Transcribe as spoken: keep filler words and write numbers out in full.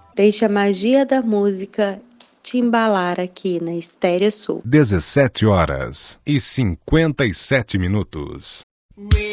Deixa a magia da música te embalar aqui na Estéreo Sul. dezessete horas e cinquenta e sete minutos.